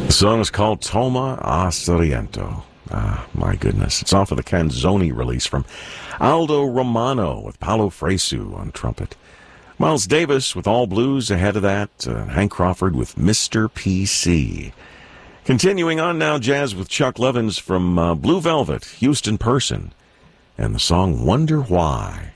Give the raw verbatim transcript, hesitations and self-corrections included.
The song is called Toma a Sorrento. Ah, my goodness. It's off of the Canzoni release from Aldo Romano with Paolo Fresu on trumpet. Miles Davis with All Blues ahead of that. Uh, Hank Crawford with Mister P C. Continuing on now, jazz with Chuck Levins from uh, Blue Velvet, Houston Person, and the song Wonder Why.